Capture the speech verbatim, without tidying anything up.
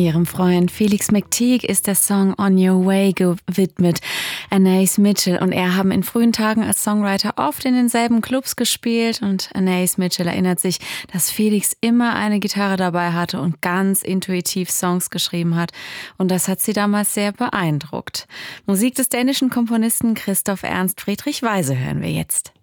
Ihrem Freund Felix McTeague ist der Song On Your Way gewidmet. Anais Mitchell und er haben in frühen Tagen als Songwriter oft in denselben Clubs gespielt und Anais Mitchell erinnert sich, dass Felix immer eine Gitarre dabei hatte und ganz intuitiv Songs geschrieben hat. Und das hat sie damals sehr beeindruckt. Musik des dänischen Komponisten Christoph Ernst Friedrich Weise hören wir jetzt.